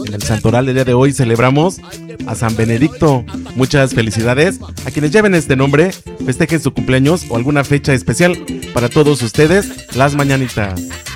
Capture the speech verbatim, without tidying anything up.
En el santoral del día de hoy celebramos a San Benedicto. Muchas felicidades a quienes lleven este nombre, festejen su cumpleaños o alguna fecha especial. Para todos ustedes, las mañanitas.